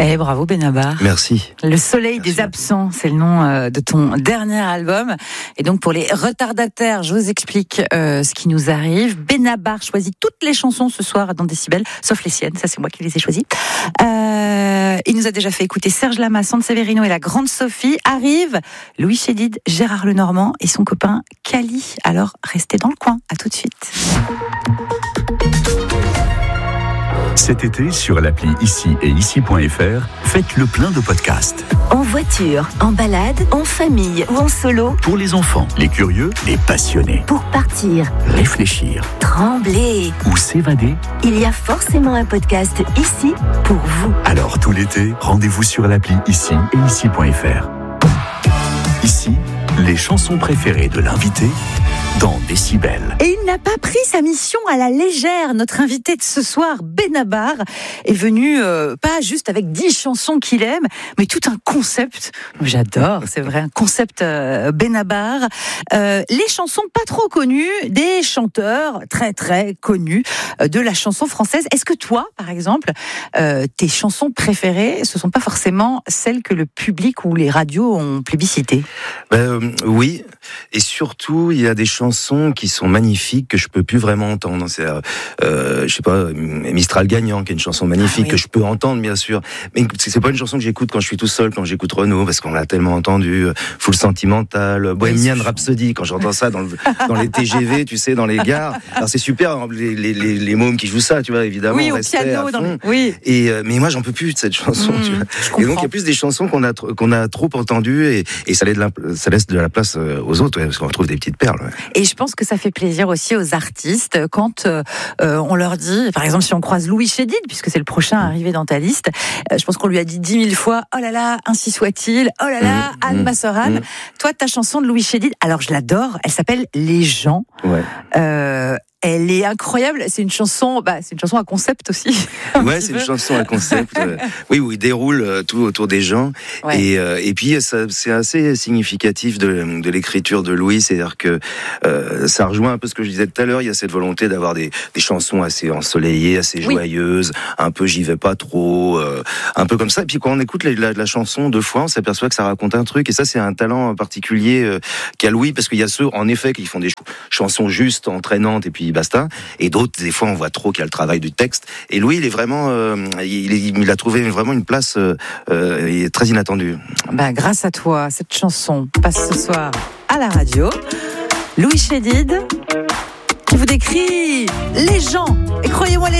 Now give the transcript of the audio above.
Eh, bravo Benabar. Merci. Le soleil des absents, c'est le nom de ton dernier album. Et donc pour les retardataires, je vous explique ce qui nous arrive. Benabar choisit toutes les chansons ce soir dans Décibel, sauf les siennes, ça c'est moi qui les ai choisies. Il nous a déjà fait écouter Serge Lama, Sante Severino et la Grande Sophie. Arrive Louis Chédid, Gérard Lenormand et son copain Cali. Alors restez dans le coin, à tout de suite. Cet été, sur l'appli Ici et Ici.fr, faites le plein de podcasts. En voiture, en balade, en famille ou en solo. Pour les enfants, les curieux, les passionnés. Pour partir, Réfléchir trembler. ou s'évader. Il y a forcément un podcast ici pour vous. Alors tout l'été, rendez-vous sur l'appli Ici et Ici.fr. Ici, les chansons préférées de l'invité dans Décibel. Et il n'a pas pris sa mission à la légère. Notre invité de ce soir, Benabar, est venu pas juste avec 10 chansons qu'il aime, mais tout un concept. J'adore, c'est vrai, un concept Benabar. Les chansons pas trop connues des chanteurs très très connus de la chanson française. Est-ce que toi, par exemple, tes chansons préférées, ce sont pas forcément celles que le public ou les radios ont plébiscitées? Oui, et surtout, il y a des chansons qui sont magnifiques que je peux plus vraiment entendre. C'est, je sais pas, Mistral gagnant, qui est une chanson magnifique que je peux entendre, bien sûr. Mais c'est pas une chanson que j'écoute quand je suis tout seul, quand j'écoute Renaud, parce qu'on l'a tellement entendu. Full Sentimental, Bohemian Rhapsody, quand j'entends ça dans les TGV, tu sais, dans les gares. Alors c'est super, les mômes qui jouent ça, tu vois, évidemment. Oui, au piano. Oui. Et, mais moi, j'en peux plus de cette chanson, tu vois. Et donc, il y a plus des chansons qu'on a trop entendues et ça laisse de la place aux autres, parce qu'on retrouve des petites perles. Ouais. Et je pense que ça fait plaisir aussi aux artistes quand on leur dit, par exemple, si on croise Louis Chédid, puisque c'est le prochain arrivé dans ta liste, je pense qu'on lui a dit 10 000 fois, oh là là, ainsi soit-il, oh là là, Anne, ma sœur Anne. Toi, ta chanson de Louis Chédid, alors je l'adore, elle s'appelle Les gens. Ouais. Elle est incroyable. C'est une chanson à concept aussi. Ouais, c'est une chanson à concept. Oui, où il déroule tout autour des gens. Ouais. Et puis c'est assez significatif de l'écriture de Louis, c'est-à-dire que ça rejoint un peu ce que je disais tout à l'heure. Il y a cette volonté d'avoir des chansons assez ensoleillées, assez joyeuses, un peu j'y vais pas trop, un peu comme ça. Et puis quand on écoute la chanson deux fois, on s'aperçoit que ça raconte un truc. Et ça, c'est un talent particulier qu'a Louis, parce qu'il y a ceux, en effet, qui font des chansons justes, entraînantes, et puis basta. Et d'autres, des fois, on voit trop qu'il y a le travail du texte. Et Louis, il est vraiment, il a trouvé vraiment une place très inattendue. Grâce à toi, cette chanson passe ce soir à la radio. Louis Chédid, qui vous décrit les gens. Et croyez-moi, les